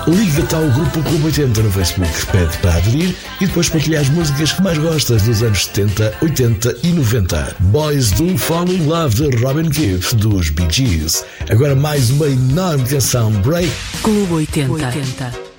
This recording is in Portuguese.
Liga-te ao grupo Clube 80 no Facebook, pede para aderir e depois partilha as músicas que mais gostas dos anos 70, 80 e 90. Boys Do Fall in Love de Robin Gibb dos Bee Gees. Agora mais uma enorme canção, Break. Clube 80.